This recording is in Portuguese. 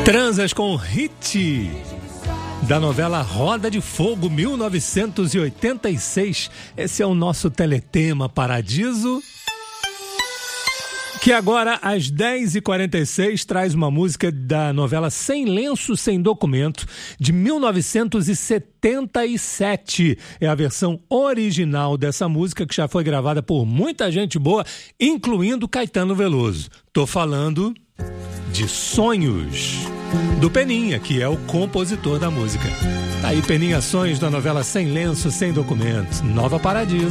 Transas com hit da novela Roda de Fogo, 1986. Esse é o nosso teletema Paradiso, que agora às 10h46 traz uma música da novela Sem Lenço, Sem Documento, de 1977. É a versão original dessa música, que já foi gravada por muita gente boa, incluindo Caetano Veloso. Tô falando de Sonhos, do Peninha, que é o compositor da música. Tá aí Peninha, Sonhos, da novela Sem Lenço, Sem Documento, Nova Paradiso.